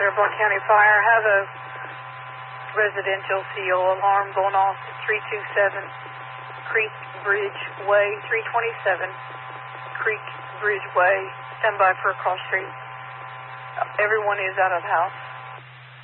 Terrebonne County Fire. Have a residential CO alarm going off at 327 Creek Bridge Way, 327 Creek Bridge Way. Stand by for a call street. Everyone is out of the house.